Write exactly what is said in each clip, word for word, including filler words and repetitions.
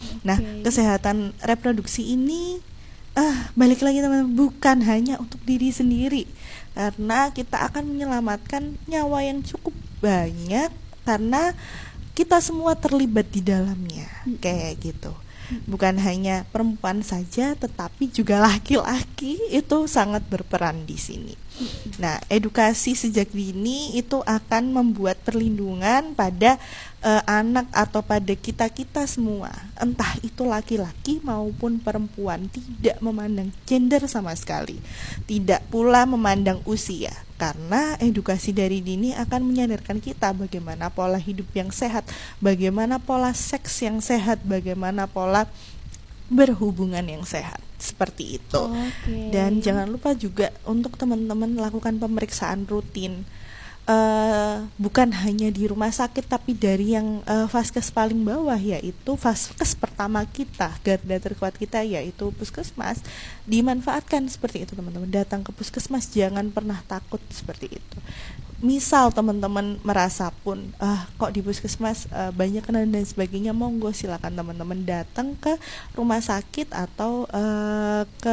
Nah, kesehatan reproduksi ini ah balik lagi teman-teman, bukan hanya untuk diri sendiri, karena kita akan menyelamatkan nyawa yang cukup banyak karena kita semua terlibat di dalamnya, kayak gitu. Bukan hanya perempuan saja, tetapi juga laki-laki itu sangat berperan di sini. Nah, edukasi sejak dini itu akan membuat perlindungan pada uh, anak atau pada kita-kita semua, entah itu laki-laki maupun perempuan, tidak memandang gender sama sekali, tidak pula memandang usia. Karena edukasi dari dini akan menyadarkan kita bagaimana pola hidup yang sehat, bagaimana pola seks yang sehat, bagaimana pola berhubungan yang sehat, seperti itu. Okay. Dan jangan lupa juga untuk teman-teman lakukan pemeriksaan rutin, uh, bukan hanya di rumah sakit, tapi dari yang uh, vaskes paling bawah, yaitu vaskes pertama kita, garda terkuat kita, yaitu puskesmas. Dimanfaatkan seperti itu teman-teman, datang ke puskesmas, jangan pernah takut seperti itu. Misal teman-teman merasa pun ah kok di puskesmas uh, banyak kenalan dan sebagainya, monggo silakan teman-teman datang ke rumah sakit atau uh, ke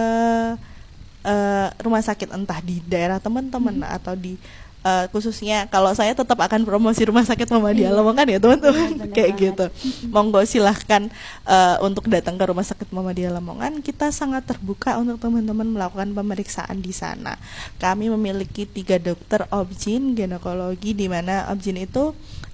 uh, rumah sakit entah di daerah teman-teman hmm. atau di Uh, khususnya kalau saya tetap akan promosi Rumah Sakit Muhammadiyah Lamongan ya teman-teman, iya, kayak banget. Gitu. Monggo silahkan uh, untuk datang ke Rumah Sakit Muhammadiyah Lamongan. Kita sangat terbuka untuk teman-teman melakukan pemeriksaan di sana. Kami memiliki tiga dokter obgyn ginekologi, di mana obgyn itu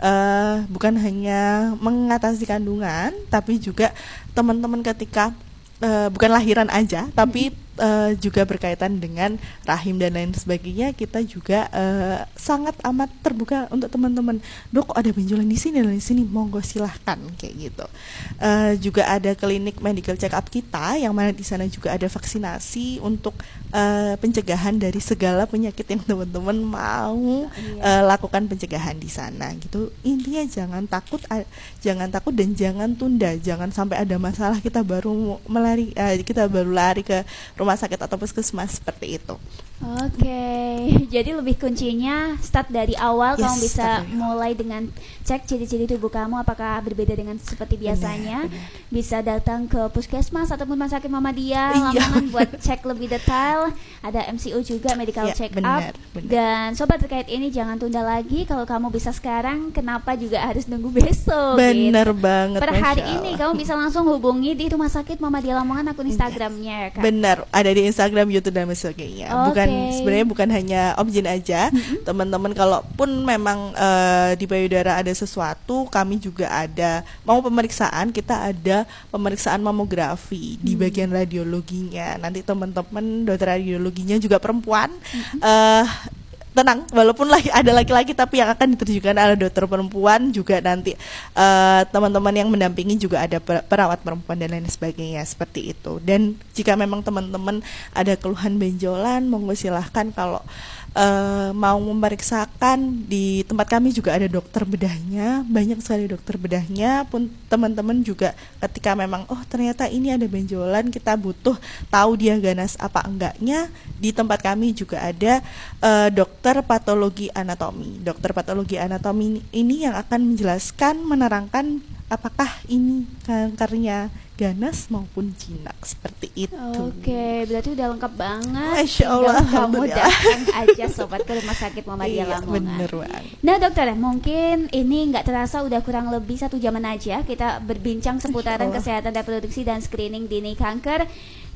uh, bukan hanya mengatasi kandungan, tapi juga teman-teman ketika uh, bukan lahiran aja, tapi Uh, juga berkaitan dengan rahim dan lain sebagainya, kita juga uh, sangat amat terbuka untuk teman-teman. Dok, kok ada benjolan di sini dan di sini, monggo silahkan, kayak gitu. Uh, juga ada klinik medical check up kita, yang mana di sana juga ada vaksinasi untuk uh, pencegahan dari segala penyakit yang teman-teman mau uh, lakukan pencegahan di sana, gitu. Intinya jangan takut, uh, jangan takut dan jangan tunda, jangan sampai ada masalah kita baru melari, uh, kita baru lari ke rumah sakit atau puskesmas, seperti itu. Oke, okay. Jadi lebih kuncinya start dari awal, yes, kamu bisa mulai dengan cek ciri-ciri tubuh kamu apakah berbeda dengan seperti biasanya. Benar, benar. Bisa datang ke puskesmas ataupun rumah sakit Muhammadiyah Lamongan buat cek lebih detail. Ada M C U juga, medical ya, check benar, up. Benar. Dan sobat terkait ini jangan tunda lagi. Kalau kamu bisa sekarang, kenapa juga harus nunggu besok? Benar gitu. banget. Per hari ini kamu bisa langsung hubungi di Rumah Sakit Muhammadiyah Lamongan akun Instagramnya, ya kan? Benar, ada di Instagram, YouTube dan sebagainya. Okay. Bukan sebenarnya bukan hanya obgyn aja, mm-hmm. teman-teman kalaupun memang uh, di payudara ada sesuatu, kami juga ada mau pemeriksaan, kita ada pemeriksaan mamografi mm-hmm. di bagian radiologinya. Nanti teman-teman dokter radiologinya juga perempuan, mm-hmm. uh, tenang, walaupun lagi ada laki-laki tapi yang akan diterjunkan adalah dokter perempuan juga nanti, uh, teman-teman yang mendampingi juga ada perawat perempuan dan lain sebagainya, seperti itu. Dan jika memang teman-teman ada keluhan benjolan, monggo silahkan kalau uh, mau memeriksakan, di tempat kami juga ada dokter bedahnya, banyak sekali dokter bedahnya. Pun teman-teman juga ketika memang oh ternyata ini ada benjolan, kita butuh tahu dia ganas apa enggaknya, di tempat kami juga ada uh, dokter Dokter patologi anatomi. Dokter patologi anatomi ini yang akan menjelaskan, menerangkan apakah ini kankernya ganas maupun jinak, seperti itu. Oke, berarti udah lengkap banget. Masya Allah, kamu datang aja sobat ke Rumah Sakit Muhammadiyah iya, Lamongan. Bener banget. Nah dokter, mungkin ini nggak terasa udah kurang lebih satu jaman aja kita berbincang seputaran kesehatan reproduksi dan screening dini kanker.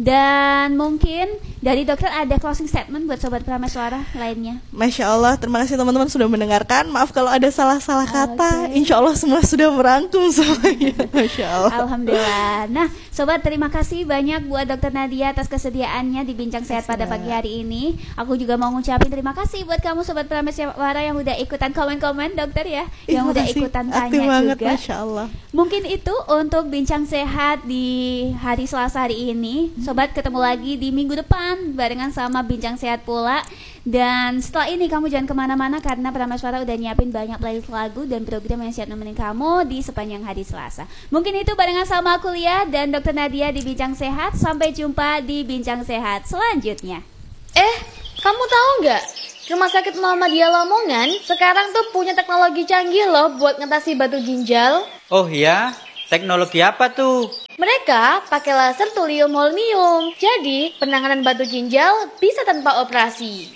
Dan mungkin dari dokter ada closing statement buat sobat Prameswara lainnya. Masya Allah, terima kasih teman-teman sudah mendengarkan. Maaf kalau ada salah-salah kata. Okay. Insya Allah semua sudah merangkum semuanya. Masya Allah. Alhamdulillah. Nah, sobat, terima kasih banyak buat dokter Nadia atas kesediaannya di Bincang Sehat pada pagi hari ini. Aku juga mau ngucapin terima kasih buat kamu sobat Prameswara yang udah ikutan komen-komen dokter ya, yang Ih, udah makasih. ikutan tanya banget, juga. Masya Allah. Mungkin itu untuk Bincang Sehat di hari Selasa hari ini. Sobat, ketemu lagi di minggu depan barengan sama Bincang Sehat pula. Dan setelah ini kamu jangan kemana-mana karena Prameswara udah nyiapin banyak playlist lagu dan program yang siap nemenin kamu di sepanjang hari Selasa. Mungkin itu barengan sama aku Lia dan dokter Nadia di Bincang Sehat. Sampai jumpa di Bincang Sehat selanjutnya. Eh, kamu tahu nggak? Rumah Sakit Muhammadiyah Lamongan sekarang tuh punya teknologi canggih loh buat ngatasi batu ginjal. Oh iya? Teknologi apa tuh? Mereka pakai laser thulium holmium, jadi penanganan batu ginjal bisa tanpa operasi.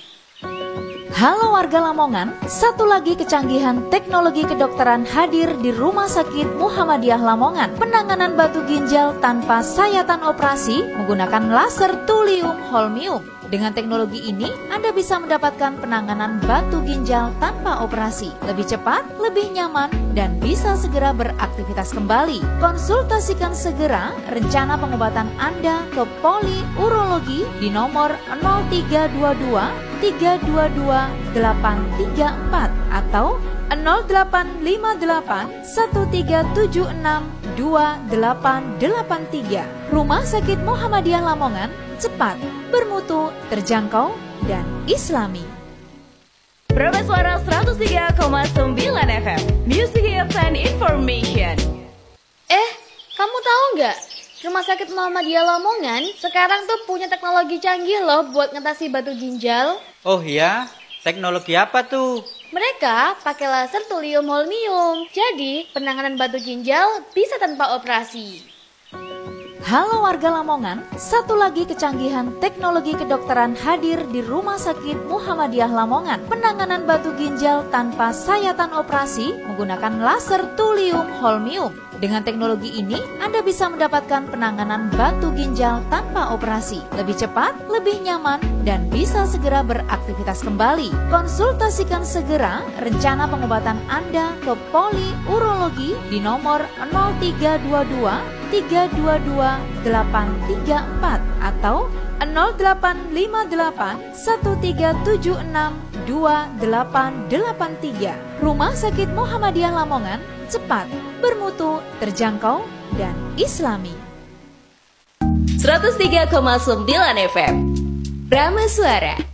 Halo warga Lamongan, satu lagi kecanggihan teknologi kedokteran hadir di Rumah Sakit Muhammadiyah Lamongan. Penanganan batu ginjal tanpa sayatan operasi menggunakan laser thulium holmium. Dengan teknologi ini, Anda bisa mendapatkan penanganan batu ginjal tanpa operasi. Lebih cepat, lebih nyaman, dan bisa segera beraktivitas kembali. Konsultasikan segera rencana pengobatan Anda ke Poli Urologi di nomor nol tiga dua dua tiga dua dua delapan tiga empat atau nol delapan lima delapan satu tiga tujuh enam dua delapan delapan tiga. Rumah Sakit Muhammadiyah Lamongan, cepat, bermutu, terjangkau, dan islami. Prabes Suara seratus tiga koma sembilan F M, Music Hits and Information. Eh, kamu tahu nggak? Rumah Sakit Muhammadiyah Lamongan sekarang tuh punya teknologi canggih loh buat ngatasi batu ginjal. Oh iya? Teknologi apa tuh? Mereka pakai laser thulium holmium, jadi penanganan batu ginjal bisa tanpa operasi. Halo warga Lamongan, satu lagi kecanggihan teknologi kedokteran hadir di Rumah Sakit Muhammadiyah Lamongan. Penanganan batu ginjal tanpa sayatan operasi menggunakan laser thulium holmium. Dengan teknologi ini, Anda bisa mendapatkan penanganan batu ginjal tanpa operasi. Lebih cepat, lebih nyaman, dan bisa segera beraktivitas kembali. Konsultasikan segera rencana pengobatan Anda ke Poli Urologi di nomor nol tiga dua dua tiga dua dua delapan tiga empat atau nol delapan lima delapan satu tiga tujuh enam dua delapan delapan tiga. Rumah Sakit Muhammadiyah Lamongan, cepat, bermutu, terjangkau, dan islami. seratus tiga koma sembilan F M, Prabes Suara.